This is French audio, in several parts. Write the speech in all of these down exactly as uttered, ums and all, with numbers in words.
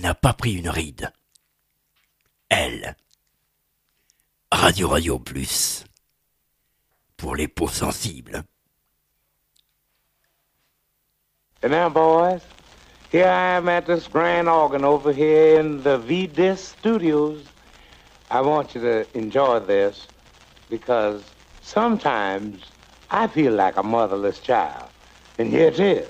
n'a pas pris une ride. Elle. Radio Radio Plus. Pour les peaux sensibles. And now, boys, here I am at this grand organ over here in the V-Disc Studios. I want you to enjoy this because sometimes I feel like a motherless child. And here it is.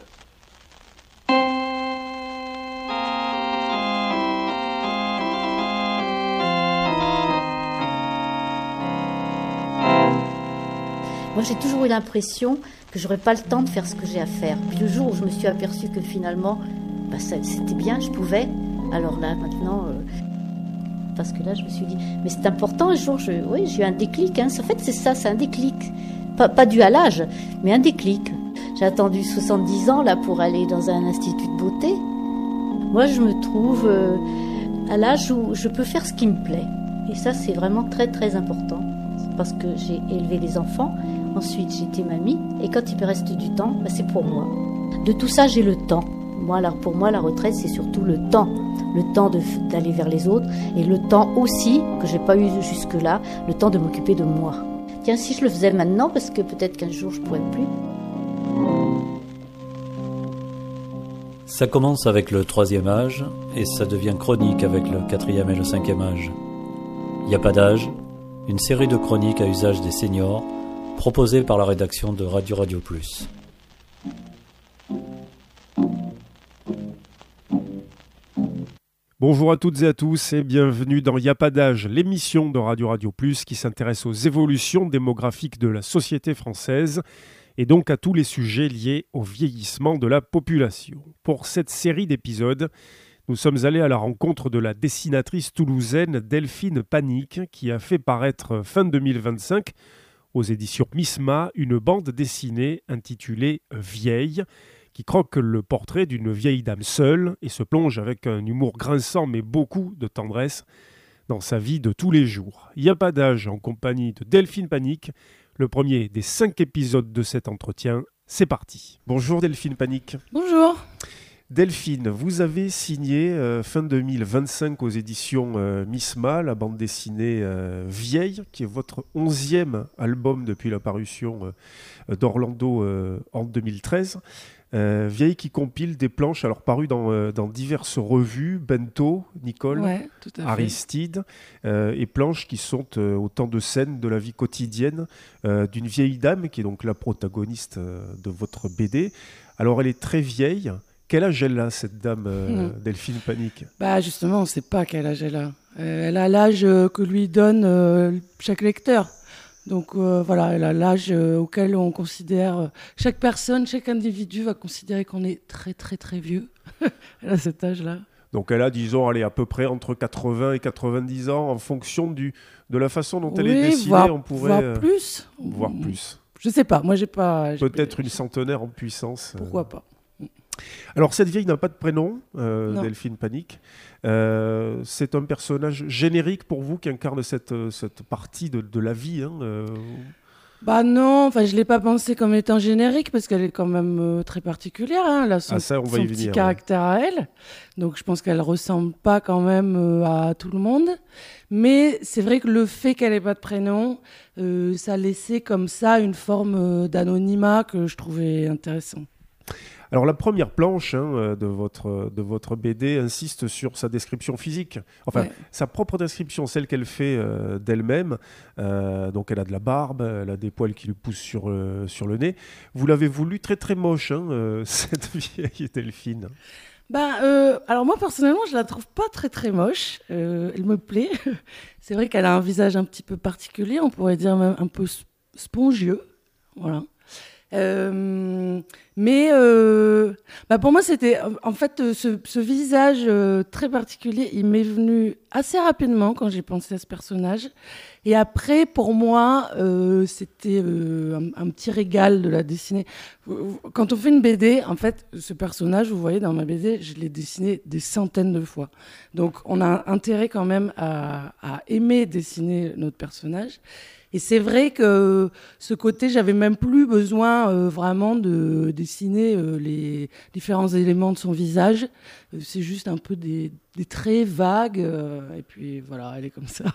Moi, j'ai toujours eu l'impression que j'aurais pas le temps de faire ce que j'ai à faire. Puis le jour où je me suis aperçue que finalement, bah, ça, c'était bien, je pouvais. Alors là, maintenant, euh, parce que là, je me suis dit, mais c'est important. Un jour, je, oui, j'ai eu un déclic. Hein. En fait, c'est ça, c'est un déclic, pas, pas dû à l'âge, mais un déclic. J'ai attendu soixante-dix ans là pour aller dans un institut de beauté. Moi, je me trouve euh, à l'âge où je peux faire ce qui me plaît. Et ça, c'est vraiment très, très important. Parce que j'ai élevé les enfants. Ensuite, j'étais mamie. Et quand il me reste du temps, bah, c'est pour moi. De tout ça, j'ai le temps. Moi, alors, pour moi, la retraite, c'est surtout le temps. Le temps de, d'aller vers les autres. Et le temps aussi, que j'ai pas eu jusque-là, le temps de m'occuper de moi. Tiens, si je le faisais maintenant, parce que peut-être qu'un jour, je pourrais plus. Ça commence avec le troisième âge, et ça devient chronique avec le quatrième et le cinquième âge. Il n'y a pas d'âge. Une série de chroniques à usage des seniors, proposée par la rédaction de Radio Radio Plus. Bonjour à toutes et à tous et bienvenue dans Y a pas d'âge, l'émission de Radio Radio Plus qui s'intéresse aux évolutions démographiques de la société française et donc à tous les sujets liés au vieillissement de la population. Pour cette série d'épisodes, nous sommes allés à la rencontre de la dessinatrice toulousaine Delphine Panique qui a fait paraître fin deux mille vingt-cinq aux éditions Misma une bande dessinée intitulée « Vieille » qui croque le portrait d'une vieille dame seule et se plonge avec un humour grinçant mais beaucoup de tendresse dans sa vie de tous les jours. Il n'y a pas d'âge en compagnie de Delphine Panique, le premier des cinq épisodes de cet entretien. C'est parti. Bonjour Delphine Panique. Bonjour. Delphine, vous avez signé euh, fin deux mille vingt-cinq aux éditions euh, Misma, la bande dessinée euh, Vieille, qui est votre onzième album depuis la parution euh, d'Orlando euh, en deux mille treize. Euh, Vieille qui compile des planches alors parues dans, euh, dans diverses revues, Bento, Nicole, ouais, tout à fait. Aristide, euh, et planches qui sont euh, autant de scènes de la vie quotidienne euh, d'une vieille dame qui est donc la protagoniste euh, de votre B D. Alors elle est très vieille. Quel âge elle a, cette dame, euh, mmh. Delphine Panique ? Bah justement, on ne sait pas quel âge elle a. Euh, elle a l'âge euh, que lui donne euh, chaque lecteur. Donc euh, voilà, elle a l'âge euh, auquel on considère... Euh, chaque personne, chaque individu va considérer qu'on est très très très vieux. Elle a cet âge-là. Donc elle a, disons, allez, à peu près entre quatre-vingts et quatre-vingt-dix ans, en fonction du, de la façon dont elle oui, est dessinée, voire, on pourrait... Voire euh, plus. Voire plus. Je ne sais pas, moi j'ai pas... J'ai Peut-être pas... une centenaire en puissance. Pourquoi euh... pas. Alors, cette vieille n'a pas de prénom, euh, Non. Delphine Panique. Euh, c'est un personnage générique pour vous qui incarne cette, cette partie de, de la vie. Hein, euh... Bah non, enfin, je ne l'ai pas pensée comme étant générique parce qu'elle est quand même euh, très particulière. Hein. Elle a son, ah, ça, on va son y petit venir, caractère ouais. à elle. Donc, je pense qu'elle ne ressemble pas quand même euh, à tout le monde. Mais c'est vrai que le fait qu'elle n'ait pas de prénom, euh, ça laissait comme ça une forme euh, d'anonymat que je trouvais intéressant. Alors la première planche hein, de, votre, de votre B D insiste sur sa description physique, enfin ouais. sa propre description, celle qu'elle fait euh, d'elle-même. Euh, donc elle a de la barbe, elle a des poils qui lui poussent sur, euh, sur le nez. Vous l'avez voulu très très moche, hein, euh, cette vieille Delphine. Ben, euh, alors moi personnellement je la trouve pas très très moche, euh, elle me plaît. C'est vrai qu'elle a un visage un petit peu particulier, on pourrait dire même un peu spongieux, voilà. Euh, mais euh, bah pour moi c'était en fait ce, ce visage euh, très particulier, il m'est venu assez rapidement quand j'ai pensé à ce personnage. Et après pour moi euh, c'était euh, un, un petit régal de la dessiner. Quand on fait une B D, en fait ce personnage, vous voyez dans ma B D, je l'ai dessiné des centaines de fois. Donc on a intérêt quand même à, à aimer dessiner notre personnage. Et c'est vrai que ce côté, j'avais même plus besoin euh, vraiment de dessiner euh, les différents éléments de son visage. Euh, c'est juste un peu des, des traits vagues. Euh, et puis voilà, elle est comme ça.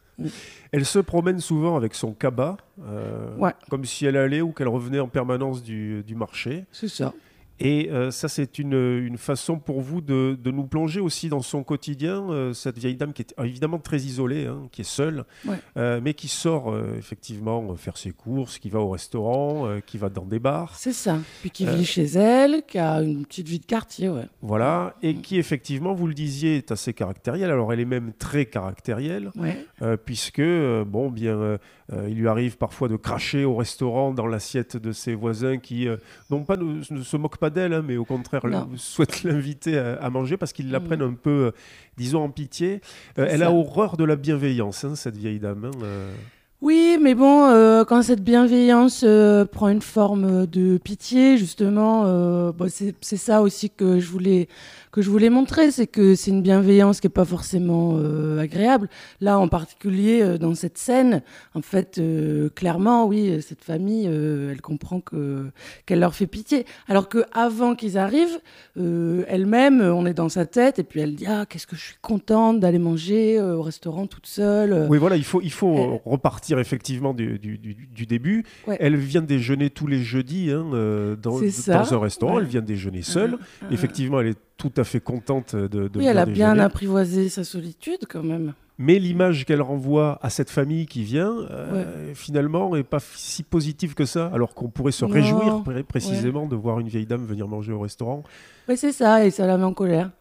Elle se promène souvent avec son cabas, euh, ouais. comme si elle allait ou qu'elle revenait en permanence du, du marché. C'est ça. Et euh, ça, c'est une, une façon pour vous de, de nous plonger aussi dans son quotidien. Euh, cette vieille dame qui est évidemment très isolée, hein, qui est seule, ouais. euh, mais qui sort euh, effectivement faire ses courses, qui va au restaurant, euh, qui va dans des bars. C'est ça. Puis qui euh, vit chez elle, qui a une petite vie de quartier, ouais. Voilà, et qui effectivement, vous le disiez, est assez caractérielle. Alors, elle est même très caractérielle, ouais. euh, puisque, euh, bon, bien, euh, euh, il lui arrive parfois de cracher au restaurant dans l'assiette de ses voisins qui, euh, non pas ne, ne se moquent pas d'elle, hein, mais au contraire le, souhaitent l'inviter à, à manger parce qu'ils la mmh. prennent un peu, euh, disons, en pitié. Euh, elle ça. a horreur de la bienveillance, hein, cette vieille dame. Hein, euh... Oui, mais bon, euh, quand cette bienveillance euh, prend une forme de pitié, justement, euh, bon, c'est, c'est ça aussi que je voulais que je voulais montrer, c'est que c'est une bienveillance qui est pas forcément euh, agréable. Là, en particulier euh, dans cette scène, en fait, euh, clairement, oui, cette famille, euh, elle comprend que qu'elle leur fait pitié. Alors que avant qu'ils arrivent, euh, elle-même, on est dans sa tête et puis elle dit ah qu'est-ce que je suis contente d'aller manger euh, au restaurant toute seule. Oui, voilà, il faut il faut elle... repartir effectivement du, du, du, du début. Ouais. Elle vient déjeuner tous les jeudis hein, euh, dans, dans un restaurant. Ouais. Elle vient déjeuner seule. Mmh. Effectivement, elle est tout à fait contente de, de oui, elle a déjeuner. bien apprivoisé sa solitude quand même. Mais l'image qu'elle renvoie à cette famille qui vient, euh, ouais. finalement, n'est pas si positive que ça, alors qu'on pourrait se non. réjouir pr- précisément ouais. de voir une vieille dame venir manger au restaurant. Oui, c'est ça, et ça la met en colère.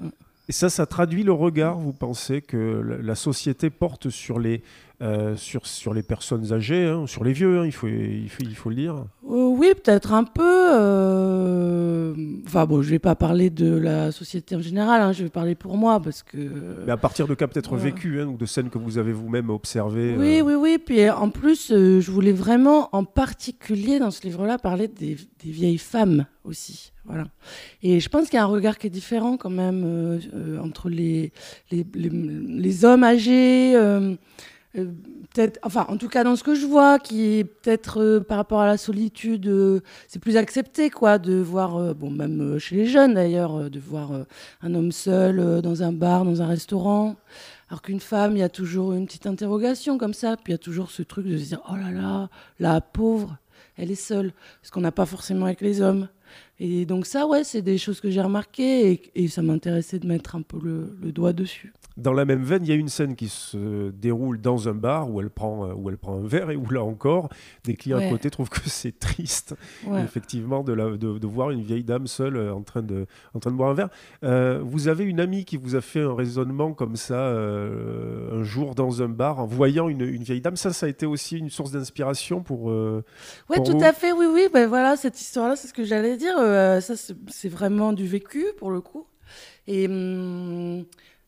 Et ça, ça traduit le regard, vous pensez, que la société porte sur les, euh, sur, sur les personnes âgées, hein, sur les vieux, hein, il, faut, il, faut, il faut le dire. Euh, oui, peut-être un peu. Euh... Enfin bon, je ne vais pas parler de la société en général, hein, je vais parler pour moi, parce que... Mais à partir de cas peut-être ouais. vécus, hein, ou de scènes que vous avez vous-même observées. Oui, euh... oui, oui. Puis en plus, euh, je voulais vraiment, en particulier dans ce livre-là, parler des, des vieilles femmes aussi. Voilà. Et je pense qu'il y a un regard qui est différent quand même euh, euh, entre les, les, les, les hommes âgés, euh, euh, peut-être, enfin en tout cas dans ce que je vois, qui est peut-être euh, par rapport à la solitude, euh, c'est plus accepté quoi, de voir, euh, bon même chez les jeunes d'ailleurs, euh, de voir euh, un homme seul euh, dans un bar, dans un restaurant. Alors qu'une femme, il y a toujours une petite interrogation comme ça, puis il y a toujours ce truc de se dire oh là là, la pauvre, elle est seule, ce qu'on n'a pas forcément avec les hommes. Et donc ça, ouais, c'est des choses que j'ai remarquées et, et ça m'intéressait de mettre un peu le, le doigt dessus. Dans la même veine, il y a une scène qui se déroule dans un bar où elle prend, où elle prend un verre et où là encore, des clients ouais. à côté trouvent que c'est triste, ouais. effectivement, de, la, de, de voir une vieille dame seule en train de, en train de boire un verre. Euh, vous avez une amie qui vous a fait un raisonnement comme ça euh, un jour dans un bar en voyant une, une vieille dame. Ça, ça a été aussi une source d'inspiration pour. Euh, oui, tout vous. à fait. Oui, oui. Ben voilà, cette histoire-là, c'est ce que j'allais dire. Euh, ça, c'est, c'est vraiment du vécu pour le coup. Et hum,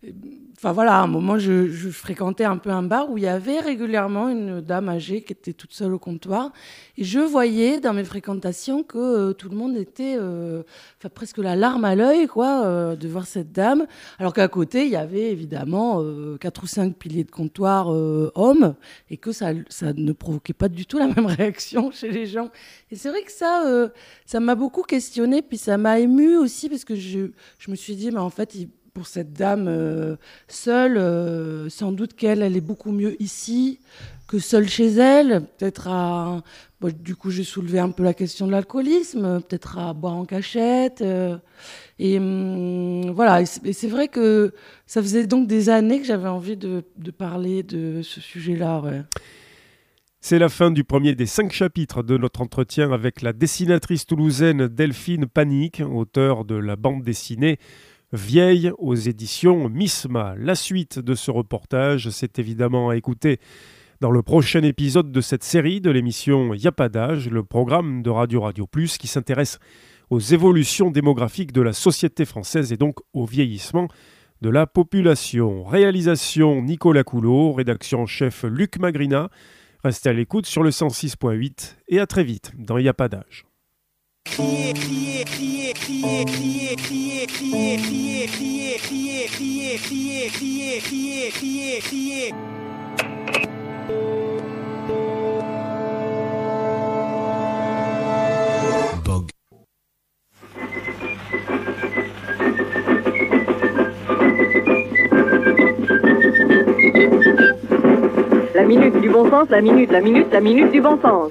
enfin voilà, à un moment, je, je fréquentais un peu un bar où il y avait régulièrement une dame âgée qui était toute seule au comptoir. Et je voyais dans mes fréquentations que euh, tout le monde était euh, enfin, presque la larme à l'œil quoi, euh, de voir cette dame. Alors qu'à côté, il y avait évidemment euh, quatre ou cinq piliers de comptoir euh, hommes et que ça, ça ne provoquait pas du tout la même réaction chez les gens. Et c'est vrai que ça, euh, ça m'a beaucoup questionnée. Puis ça m'a émue aussi parce que je, je me suis dit, mais en fait, il pour cette dame euh, seule, euh, sans doute qu'elle, elle est beaucoup mieux ici que seule chez elle. Peut-être à... Bon, du coup, j'ai soulevé un peu la question de l'alcoolisme, peut-être à boire en cachette. Euh, et hum, voilà, et c'est, et c'est vrai que ça faisait donc des années que j'avais envie de, de parler de ce sujet-là. Ouais. C'est la fin du premier des cinq chapitres de notre entretien avec la dessinatrice toulousaine Delphine Panique, auteure de la bande dessinée Vieille aux éditions Misma. La suite de ce reportage, c'est évidemment à écouter dans le prochain épisode de cette série de l'émission Y'a pas d'âge, le programme de Radio Radio Plus qui s'intéresse aux évolutions démographiques de la société française et donc au vieillissement de la population. Réalisation Nicolas Coulot, rédaction en chef Luc Magrina. Restez à l'écoute sur le cent six point huit et à très vite dans Y'a pas d'âge. Crier, crier, crier, crier, crier, crier, crier, crier, crier, crier, crier, crier, crier, crier, crier, crier. La minute du bon sens, la minute, la minute, la minute du bon sens.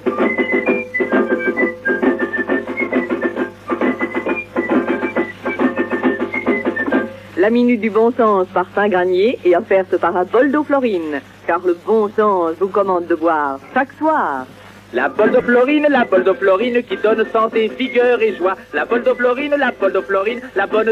La minute du bon sens par Saint-Granier et offerte par un bol d'eau Florine, car le bon sens vous commande de boire chaque soir. La bol d'eau Florine, la bol d'eau Florine qui donne santé, vigueur et joie. La bol d'eau Florine, la bol d'eau Florine, la bonne